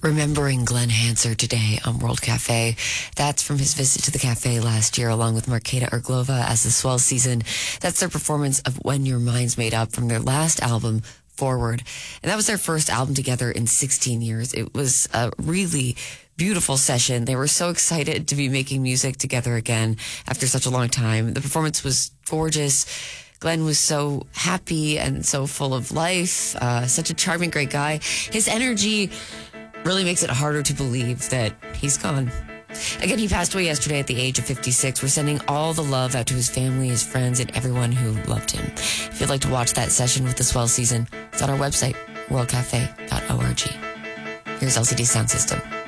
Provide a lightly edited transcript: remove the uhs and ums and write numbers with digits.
Remembering Glenn Hanser today on World Cafe. That's from his visit to the cafe last year, along with Marketa Irglova as the Swell Season. That's their performance of When Your Mind's Made Up from their last album, Forward. And that was their first album together in 16 years. It was a really beautiful session. They were so excited to be making music together again after such a long time. The performance was gorgeous. Glenn was so happy and so full of life. Such a charming, great guy. His energy really makes it harder to believe that he's gone. Again, he passed away yesterday at the age of 56. We're sending all the love out to his family, his friends, and everyone who loved him. If you'd like to watch that session with the Swell Season, it's on our website, worldcafe.org. Here's LCD Sound System.